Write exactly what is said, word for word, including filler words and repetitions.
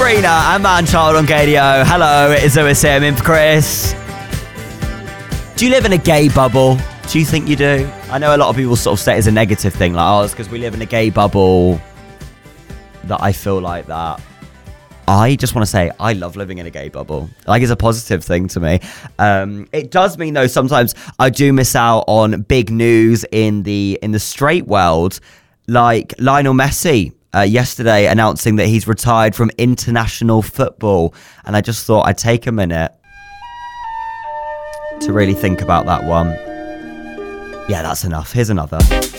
Sabrina and Manchild on Gadio. Hello, it's Lewis here. I'm in for Chris. Do you live in a gay bubble? Do you think you do? I know a lot of people sort of say it's a negative thing, like, oh, it's because we live in a gay bubble that I feel like that. I just want to say I love living in a gay bubble. Like, it's a positive thing to me. Um, it does mean, though, sometimes I do miss out on big news in the in the straight world, like Lionel Messi uh, yesterday announcing that he's retired from international football. And I just thought I'd take a minute to really think about that one. Yeah, that's enough. Here's another.